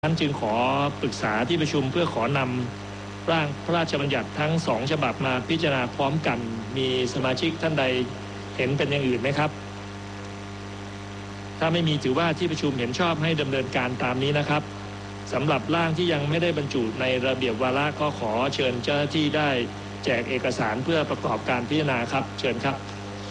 นั้นจึงขอปรึกษาที่ประชุมเพื่อขอนำร่างพระราชบัญญัติทั้ง2ฉบับมาพิจารณาพร้อมกันมีสมาชิกท่านใดเห็นเป็นอย่างอื่นไหมครับถ้าไม่มีถือว่าที่ประชุมเห็นชอบให้ดำเนินการตามนี้นะครับสำหรับร่างที่ยังไม่ได้บรรจุในระเบียบวาระก็ขอเชิญเจ้าหน้าที่ได้แจกเอกสารเพื่อประกอบการพิจารณาครับเชิญครับ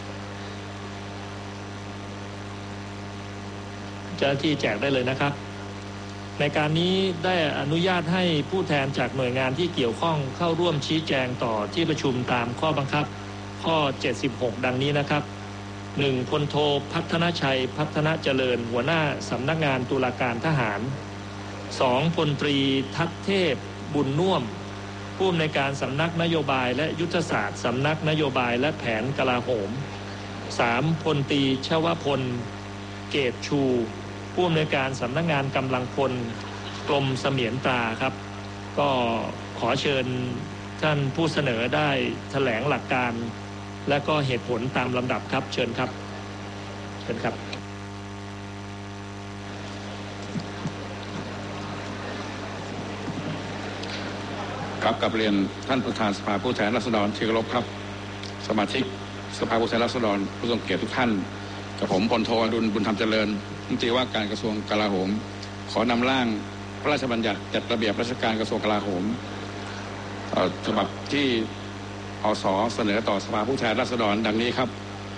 เจ้าหน้าที่แจกได้เลยนะครับในการนี้ได้อนุญาตให้ผู้แทนจากหน่วยงานที่เกี่ยวข้องเข้าร่วมชี้แจงต่อที่ประชุมตามข้อบังคับข้อ76ดังนี้นะครับ 1. พลโทพัฒนชัยพัฒนเจริญหัวหน้าสำนักงานตุลาการทหาร 2. พลตรีทัศเทพบุญน่วมผู้อำนวยการสำนักนโยบายและยุทธศาสตร์สำนักนโยบายและแผนกลาโหม 3. พลตรีชวพลเกตชูผู้อำนวยการสำนักงานกำลังพลกรมเสมียนตราครับก็ขอเชิญท่านผู้เสนอได้แถลงหลักการและก็เหตุผลตามลำดับครับเชิญครับเชิญครับครับกับเรียนท่านประธานสภาผู้แทนราษฎรที่เคารพครับสมาชิกสภาผู้แทนราษฎรผู้ทรงเกียรติทุกท่านกับผมพลโทอดุลบุญธรรมเจริญรัฐมนตรีว่าการกระทรวงกลาโหมขอนำร่างพระราชบัญญัติจัดระเบียบราชการกระทรวงกลาโหมฉบับที่อส.เสนอต่อสภาผู้แทนราษฎรดังนี้ครับ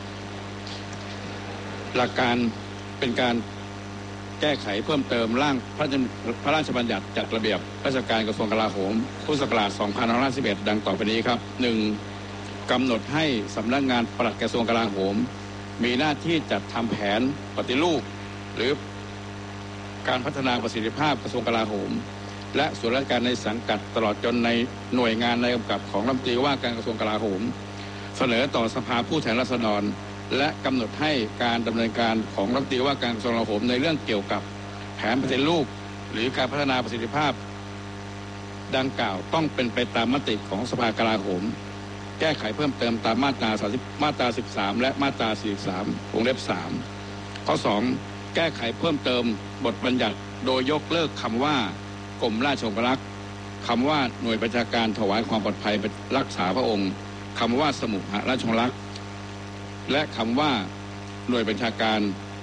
หลักการเป็นการแก้ไขเพิ่มเติมร่างพระราชบัญญัติจัดระเบียบราชการกระทรวงกลาโหมพุทธศักราช2511ดังต่อไปนี้ครับ 1. กำหนดให้สำนักงานปลัดกระทรวงกลาโหมมีหน้าที่จัดทำแผนปฏิรูปหรือการพัฒนาประสิทธิภาพกระทรวงกลาโหมและส่วนราชการในสังกัดตลอดจนในหน่วยงานในกำกับของรัฐมนตรีว่าการกระทรวงกลาโหมเสนอต่อสภาผู้แทนราษฎรและกำหนดให้การดำเนินการของรัฐมนตรีว่าการกระทรวงกลาโหมในเรื่องเกี่ยวกับแผนปฏิรูปหรือการพัฒนาประสิทธิภาพดังกล่าวต้องเป็นไปตามมติของสภากลาโหมแก้ไขเพิ่มเติมตามมาตรา13และมาตรา43วงเล็บ3ข้อ2แก้ไขเพิ่มเติมบทบัญญัติโดยยกเลิกคำว่ากรมราชองครักษ์คำว่าหน่วยบัญชาการถวายความปลอดภัยรักษาพระองค์คำว่าสมุหราชองครักษ์และคำว่าหน่วยบัญชาการ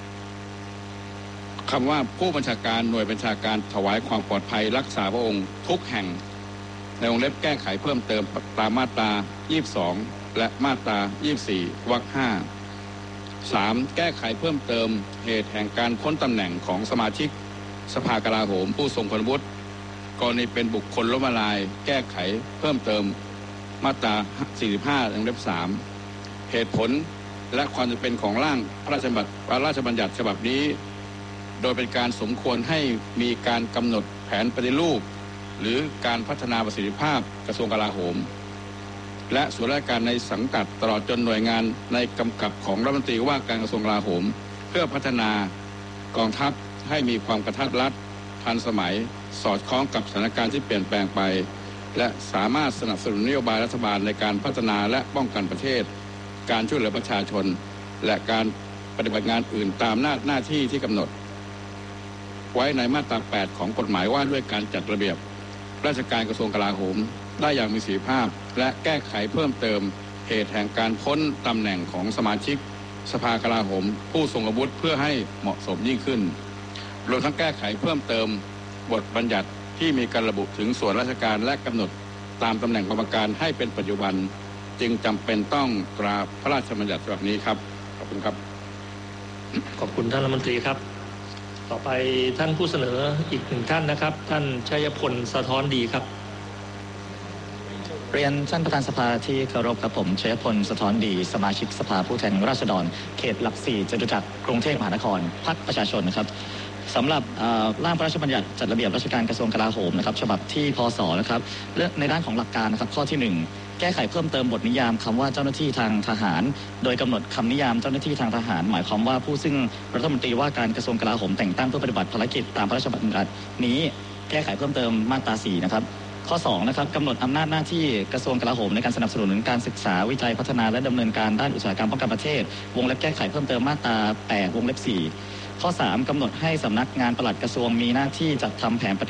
คำว่าผู้บัญชาการหน่วยบัญชาการถวายความปลอดภัยรักษาพระองค์ทุกแห่งในวงเล็บแก้ไขเพิ่มเติมตามมาตรา22และมาตรา24วรรค5 3. แก้ไขเพิ่มเติมเหตุแห่งการพ้นตำแหน่งของสมาชิกสภากลาโหมผู้ทรงคุณวุฒิกรณีเป็นบุคคลล้มละลายแก้ไขเพิ่มเติมมาตรา45วงเล็บ3เหตุผลและความจำเป็นของร่างพระราชบัญญัติฉบับนี้โดยเป็นการสมควรให้มีการกำหนดแผนปฏิรูปหรือการพัฒนาประสิทธิภาพกระทรวงกลาโหมและส่วนราชการในสังกัดตลอดจนหน่วยงานในกำกับของรัฐมนตรีว่าการกระทรวงกลาโหมเพื่อพัฒนากองทัพให้มีความกระทัดรัดทันสมัยสอดคล้องกับสถานการณ์ที่เปลี่ยนแปลงไปและสามารถสนับสนุนนโยบายรัฐบาลในการพัฒนาและป้องกันประเทศการช่วยเหลือประชาชนและการปฏิบัติงานอื่นตามหน้าที่ที่กำหนดไว้ในมาตรา8ของกฎหมายว่าด้วยการจัดระเบียบราชการกระทรวงกลาโหมได้อย่างมีประสิทธิภาพและแก้ไขเพิ่มเติมเหตุแห่งการพ้นตำแหน่งของสมาชิกสภากลาโหมผู้ทรงอาวุธเพื่อให้เหมาะสมยิ่งขึ้นรวมทั้งแก้ไขเพิ่มเติมบทบัญญัติที่มีการระบุถึงส่วนราชการและกำหนดตามตำแหน่งกรรมการให้เป็นปัจจุบันจึงจำเป็นต้องตราพระราชบัญญัติฉบับนี้ครับขอบคุณครับขอบคุณท่านรัฐมนตรีครับต่อไปท่านผู้เสนออีกหนึ่งท่านนะครับท่านชัยพลสะท้อนดีครับเรียนท่านประธานสภาที่เคารพครับผมชัยพลสะท้อนดีสมาชิกสภาผู้แทนราษฎรเขตหลัก4จตุจักรกรุงเทพมหานครพรรคประชาชนนะครับสำหรับร่างพระราชบัญญัติจัดระเบียบราชการกระทรวงกลาโหมนะครับฉบับที่พศนะครับในด้านของหลักการนะครับข้อที่1แก้ไขเพิ่มเติมบทนิยามคำว่าเจ้าหน้าที่ทางทหารโดยกำหนดคำนิยามเจ้าหน้าที่ทางทหารหมายความว่าผู้ซึ่งรัฐมนตรีว่าการกระทรวงกลาโหมแต่งตั้งเพื่อปฏิบัติภารกิจตามพระราชบัญญัตินี้แก้ไขเพิ่มเติมมาตรา4นะครับข้อ2นะครับกำหนดอำนาจหน้าที่กระทรวงกลาโหมในการสนับสนุนการศึกษาวิจัยพัฒนาและดำเนินการด้านอุตสาหกรรมป้องกันประเทศวงเล็บแก้ไขเพิ่มเติมมาตรา8วงเล็บ4 ข้อ 3 กำหนดให้สำนักงานปลัดกระทรวงมีหน้าที่จัดทำแผนปฏิ